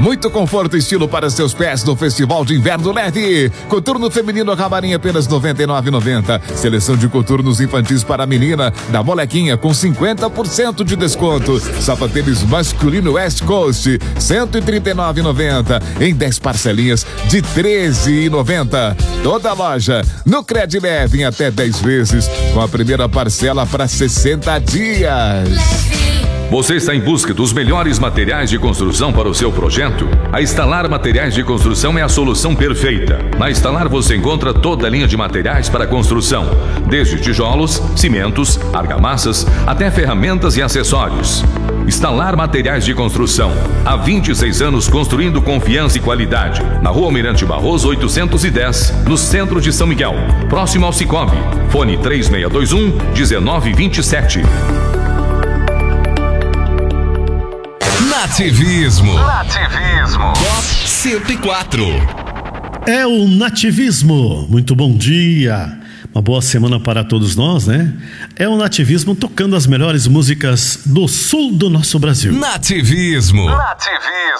Muito conforto e estilo para seus pés no Festival de Inverno Leve. Coturno feminino Camarim apenas R$ 99,90. Seleção de coturnos infantis para a menina da Molequinha com 50% de desconto. Sapatênis masculino West Coast R$ 139,90 em 10 parcelinhas de R$ 13,90. Toda a loja no Cred Leve em até 10 vezes com a primeira parcela para 60 dias. Você está em busca dos melhores materiais de construção para o seu projeto? A Instalar Materiais de Construção é a solução perfeita. Na Instalar você encontra toda a linha de materiais para construção, desde tijolos, cimentos, argamassas, até ferramentas e acessórios. Instalar Materiais de Construção. Há 26 anos construindo confiança e qualidade. Na Rua Almirante Barroso 810, no centro de São Miguel, próximo ao Cicobi. Fone 3621-1927. Nativismo. Top 104. É o Nativismo. Muito bom dia. Uma boa semana para todos nós, né? É o Nativismo tocando as melhores músicas do sul do nosso Brasil. Nativismo.